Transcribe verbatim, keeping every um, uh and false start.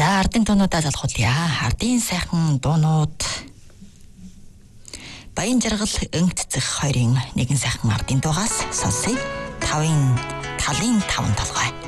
За ардын дуунуудаа залхуулъя. Ардын сайхан дуунууд. Баян жаргал өнгөцөх хоёрын нэгэн сайхан ардын дуугаас сонсъё. Тавын талын таван толгой.